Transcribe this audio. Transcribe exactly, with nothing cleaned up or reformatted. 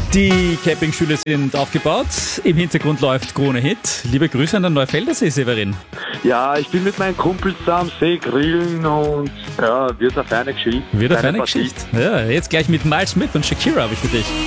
Die Campingstühle sind aufgebaut. Im Hintergrund läuft Krone Hit. Liebe Grüße an den Neufeldersee, Severin. Ja, ich bin mit meinen Kumpels da am See grillen und ja, wird eine feine Geschichte. Wird eine feine Partie. Geschichte. Ja, jetzt gleich mit Miles Smith und Shakira habe ich für dich.